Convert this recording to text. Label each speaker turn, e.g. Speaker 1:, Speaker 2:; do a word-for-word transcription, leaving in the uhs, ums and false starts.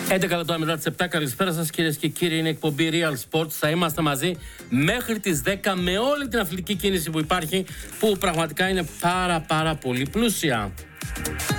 Speaker 1: έντεκα λεπτά μετά τις επτά, καλησπέρα σας κυρίες και κύριοι, είναι εκπομπή Real Sports. Θα είμαστε μαζί μέχρι τις δέκα με όλη την αθλητική κίνηση που υπάρχει, που πραγματικά είναι πάρα πάρα πολύ πλούσια.